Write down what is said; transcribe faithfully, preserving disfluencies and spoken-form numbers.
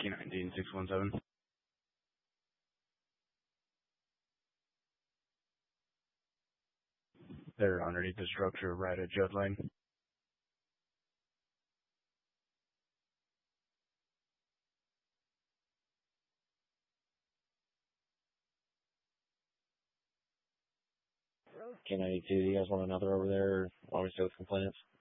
T nineteen six one seven. They're underneath the structure right at Judd Lane. K ninety-two, do you guys want another over there? Or want me to stay with complaints?